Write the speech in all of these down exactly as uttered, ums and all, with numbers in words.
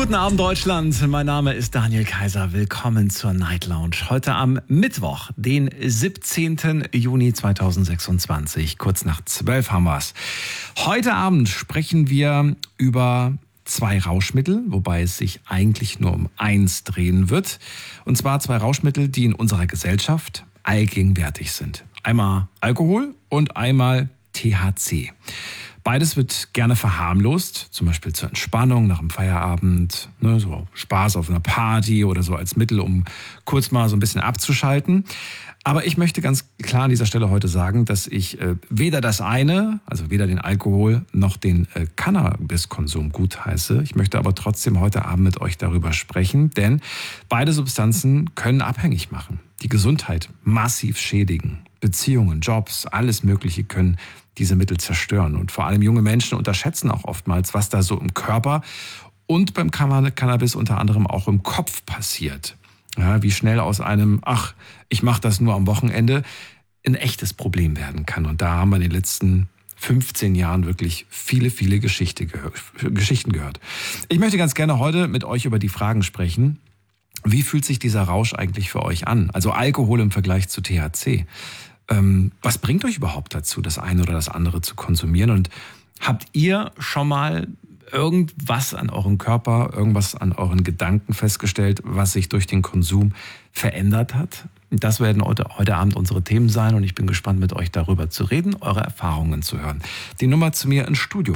Guten Abend, Deutschland. Mein Name ist Daniel Kaiser. Willkommen zur Night Lounge. Heute am Mittwoch, den siebzehnten Juni zweitausendsechsundzwanzig. Kurz nach zwölf haben wir's. Heute Abend sprechen wir über zwei Rauschmittel, wobei es sich eigentlich nur um eins drehen wird. Und zwar zwei Rauschmittel, die in unserer Gesellschaft allgegenwärtig sind. Einmal Alkohol und einmal T H C. Beides wird gerne verharmlost, zum Beispiel zur Entspannung nach dem Feierabend, ne, so Spaß auf einer Party oder so als Mittel, um kurz mal so ein bisschen abzuschalten. Aber ich möchte ganz klar an dieser Stelle heute sagen, dass ich äh, weder das eine, also weder den Alkohol noch den äh, Cannabiskonsum gutheiße. Ich möchte aber trotzdem heute Abend mit euch darüber sprechen, denn beide Substanzen können abhängig machen, die Gesundheit massiv schädigen. Beziehungen, Jobs, alles Mögliche können diese Mittel zerstören. Und vor allem junge Menschen unterschätzen auch oftmals, was da so im Körper und beim Cannabis unter anderem auch im Kopf passiert. Ja, wie schnell aus einem, ach, ich mache das nur am Wochenende, ein echtes Problem werden kann. Und da haben wir in den letzten fünfzehn Jahren wirklich viele, viele Geschichte gehört, Geschichten gehört. Ich möchte ganz gerne heute mit euch über die Fragen sprechen. Wie fühlt sich dieser Rausch eigentlich für euch an? Also Alkohol im Vergleich zu T H C. Ähm, was bringt euch überhaupt dazu, das eine oder das andere zu konsumieren? Und habt ihr schon mal irgendwas an eurem Körper, irgendwas an euren Gedanken festgestellt, was sich durch den Konsum verändert hat? Das werden heute, heute Abend unsere Themen sein und ich bin gespannt, mit euch darüber zu reden, eure Erfahrungen zu hören. Die Nummer zu mir ins Studio.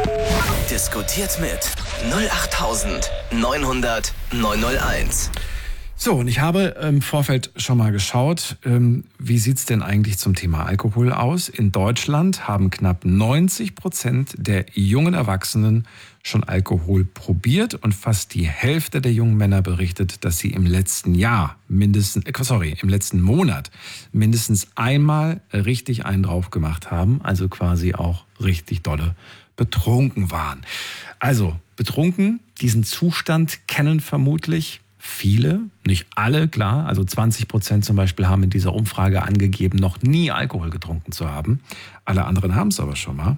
Diskutiert mit null acht neunhundert neunhunderteins. So, und ich habe im Vorfeld schon mal geschaut, ähm, wie sieht's denn eigentlich zum Thema Alkohol aus? In Deutschland haben knapp neunzig Prozent der jungen Erwachsenen schon Alkohol probiert und fast die Hälfte der jungen Männer berichtet, dass sie im letzten Jahr mindestens, äh, sorry, im letzten Monat mindestens einmal richtig einen drauf gemacht haben, also quasi auch richtig dolle betrunken waren. Also betrunken, diesen Zustand kennen vermutlich viele, nicht alle, klar. Also zwanzig Prozent zum Beispiel haben in dieser Umfrage angegeben, noch nie Alkohol getrunken zu haben. Alle anderen haben es aber schon mal.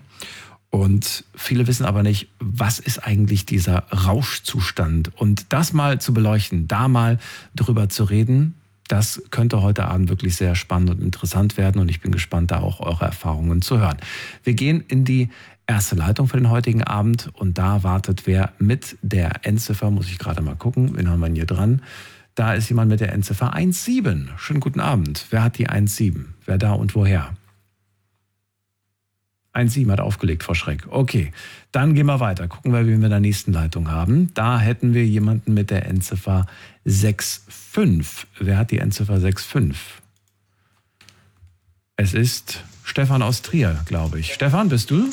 Und viele wissen aber nicht, was ist eigentlich dieser Rauschzustand? Und das mal zu beleuchten, da mal drüber zu reden, das könnte heute Abend wirklich sehr spannend und interessant werden. Und ich bin gespannt, da auch eure Erfahrungen zu hören. Wir gehen in die erste Leitung für den heutigen Abend und da wartet wer mit der Endziffer, muss ich gerade mal gucken, wen haben wir hier dran? Da ist jemand mit der Endziffer eins sieben. Schönen guten Abend. Wer hat die eins sieben? Wer da und woher? eins sieben hat aufgelegt vor Schreck. Okay, dann gehen wir weiter. Gucken wir, wen wir in der nächsten Leitung haben. Da hätten wir jemanden mit der Endziffer sechs fünf. Wer hat die Endziffer sechs fünf? Es ist Stefan aus Trier, glaube ich. Stefan, bist du?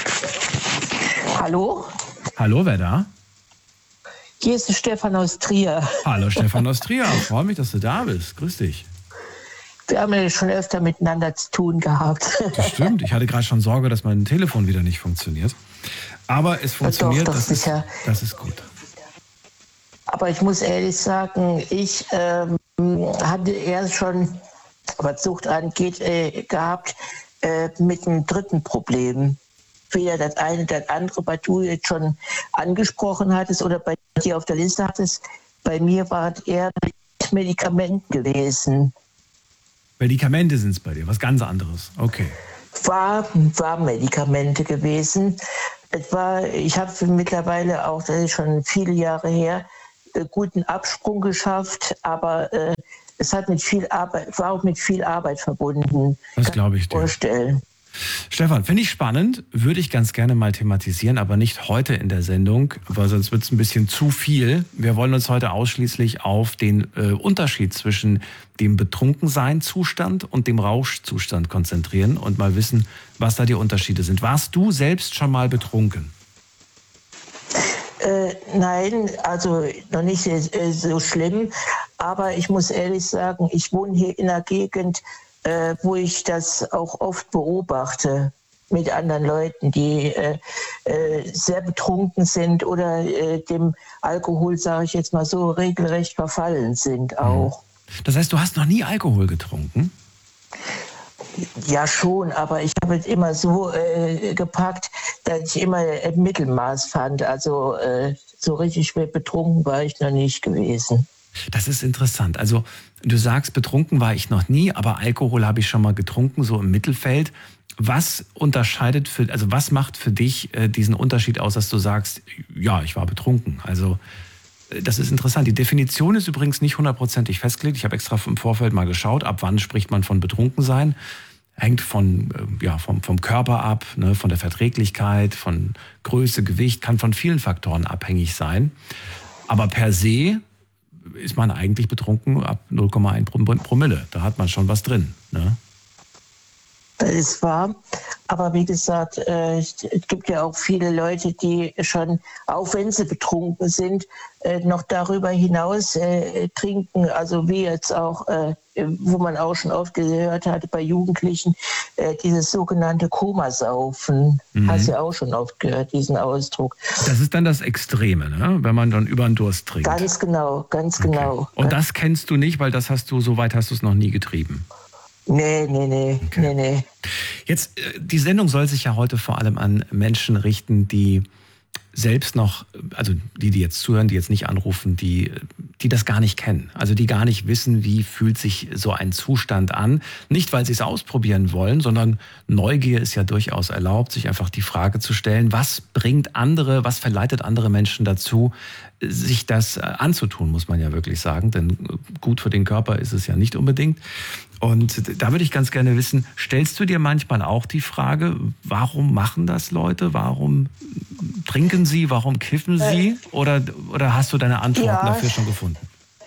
Hallo? Hallo, wer da? Hier ist Stefan aus Trier. Hallo, Stefan aus Trier. Ich freue mich, dass du da bist. Grüß dich. Wir haben ja schon öfter miteinander zu tun gehabt. Das stimmt. Ich hatte gerade schon Sorge, dass mein Telefon wieder nicht funktioniert. Aber es funktioniert. Doch, doch, das, ist, sicher. das ist gut. Aber ich muss ehrlich sagen, ich ähm, hatte erst schon, was Sucht angeht, äh, gehabt äh, mit einem dritten Problem. Weder das eine, das andere, was du jetzt schon angesprochen hattest oder bei dir auf der Liste hattest. Bei mir war es eher mit Medikamenten gewesen. Medikamente sind es bei dir, was ganz anderes. Okay. War, war Medikamente gewesen. Es war, ich habe mittlerweile auch, das ist schon viele Jahre her, guten Absprung geschafft, aber äh, es hat mit viel Arbeit, war auch mit viel Arbeit verbunden. Das glaube ich dir. Vorstellen. Stefan, finde ich spannend, würde ich ganz gerne mal thematisieren, aber nicht heute in der Sendung, weil sonst wird es ein bisschen zu viel. Wir wollen uns heute ausschließlich auf den äh, Unterschied zwischen dem Betrunkensein-Zustand und dem Rauschzustand konzentrieren und mal wissen, was da die Unterschiede sind. Warst du selbst schon mal betrunken? Äh, nein, also noch nicht äh, so schlimm, aber ich muss ehrlich sagen, ich wohne hier in einer Gegend, Äh, wo ich das auch oft beobachte mit anderen Leuten, die äh, äh, sehr betrunken sind oder äh, dem Alkohol, sage ich jetzt mal so, regelrecht verfallen sind auch. Das heißt, du hast noch nie Alkohol getrunken? Ja schon, aber ich habe es immer so äh, gepackt, dass ich immer ein Mittelmaß fand. Also äh, so richtig schwer betrunken war ich noch nicht gewesen. Das ist interessant. Also du sagst, betrunken war ich noch nie, aber Alkohol habe ich schon mal getrunken, so im Mittelfeld. Was unterscheidet für, also was macht für dich äh, diesen Unterschied aus, dass du sagst, ja, ich war betrunken? Also äh, das ist interessant. Die Definition ist übrigens nicht hundertprozentig festgelegt. Ich habe extra im Vorfeld mal geschaut, ab wann spricht man von Betrunkensein. Hängt von, äh, ja, vom, vom Körper ab, ne, von der Verträglichkeit, von Größe, Gewicht, kann von vielen Faktoren abhängig sein. Aber per se ist man eigentlich betrunken ab null Komma eins Promille. Da hat man schon was drin, ne? Das ist wahr. Aber wie gesagt, äh, es gibt ja auch viele Leute, die schon, auch wenn sie betrunken sind, äh, noch darüber hinaus äh, trinken. Also wie jetzt auch, äh, wo man auch schon oft gehört hatte bei Jugendlichen, äh, dieses sogenannte Komasaufen. Mhm. Hast du ja auch schon oft gehört, diesen Ausdruck. Das ist dann das Extreme, ne? Wenn man dann über den Durst trinkt. Ganz genau, ganz okay. genau. Und das kennst du nicht, weil das hast du, so weit hast du es noch nie getrieben. Nee, nee, nee, okay. nee, nee. Jetzt, die Sendung soll sich ja heute vor allem an Menschen richten, die selbst noch, also die, die jetzt zuhören, die jetzt nicht anrufen, die, die das gar nicht kennen. Also die gar nicht wissen, wie fühlt sich so ein Zustand an. Nicht, weil sie es ausprobieren wollen, sondern Neugier ist ja durchaus erlaubt, sich einfach die Frage zu stellen, was bringt andere, was verleitet andere Menschen dazu, sich das anzutun, muss man ja wirklich sagen. Denn gut für den Körper ist es ja nicht unbedingt. Und da würde ich ganz gerne wissen, stellst du dir manchmal auch die Frage, warum machen das Leute? Warum trinken sie? Warum kiffen sie? Oder, oder hast du deine Antworten ja, dafür schon gefunden?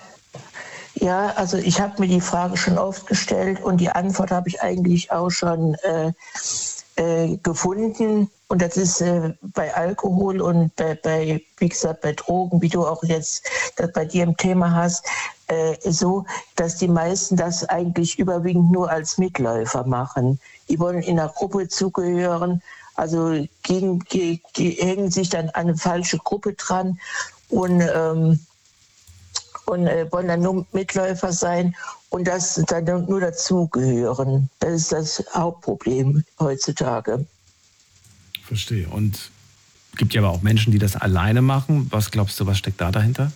Ja, also ich habe mir die Frage schon oft gestellt und die Antwort habe ich eigentlich auch schon äh, äh, gefunden. Und das ist äh, bei Alkohol und bei, bei, wie gesagt, bei Drogen, wie du auch jetzt das bei dir im Thema hast, äh, so, dass die meisten das eigentlich überwiegend nur als Mitläufer machen. Die wollen in einer Gruppe zugehören, also gegen, die, die hängen sich dann an eine falsche Gruppe dran und, ähm, und äh, wollen dann nur Mitläufer sein und das dann nur dazugehören. Das ist das Hauptproblem heutzutage. Verstehe. Und es gibt ja aber auch Menschen, die das alleine machen. Was glaubst du, was steckt da dahinter?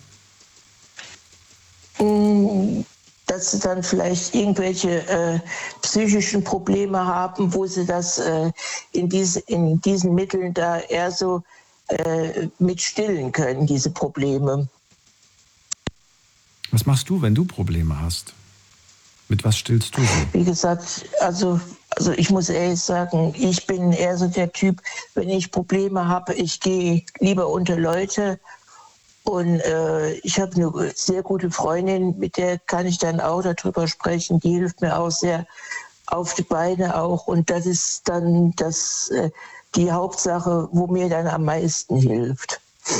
Dass sie dann vielleicht irgendwelche äh, psychischen Probleme haben, wo sie das äh, in, diese, in diesen Mitteln da eher so äh, mit stillen können, diese Probleme. Was machst du, wenn du Probleme hast? Mit was stillst du sie? Wie gesagt, also, also ich muss ehrlich sagen, ich bin eher so der Typ, wenn ich Probleme habe, ich gehe lieber unter Leute. Und äh, ich habe eine sehr gute Freundin, mit der kann ich dann auch darüber sprechen. Die hilft mir auch sehr auf die Beine auch. Und das ist dann das, äh, die Hauptsache, wo mir dann am meisten hilft.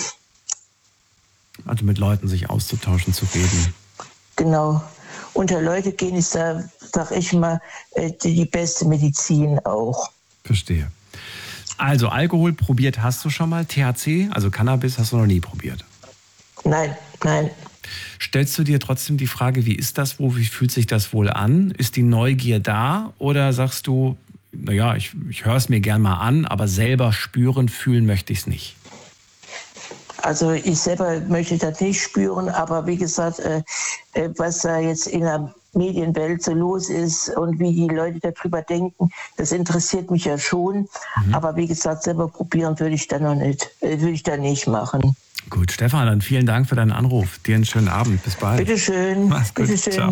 Also mit Leuten sich auszutauschen, zu reden. Genau. Unter Leute gehen ist da, sag ich mal, äh, die, die beste Medizin auch. Verstehe. Also Alkohol probiert hast du schon mal? T H C, also Cannabis, hast du noch nie probiert? Nein, nein. Stellst du dir trotzdem die Frage, wie ist das wohl, wie fühlt sich das wohl an? Ist die Neugier da oder sagst du, naja, ich, ich höre es mir gern mal an, aber selber spüren, fühlen möchte ich es nicht? Also ich selber möchte das nicht spüren, aber wie gesagt, äh, äh, was da jetzt in der Medienwelt so los ist und wie die Leute darüber denken, das interessiert mich ja schon. Mhm. Aber wie gesagt, selber probieren würde ich da noch nicht, äh, würde ich da nicht machen. Gut, Stefan, dann vielen Dank für deinen Anruf. Dir einen schönen Abend. Bis bald. Bitteschön. Mach's gut. Bitteschön. Ciao.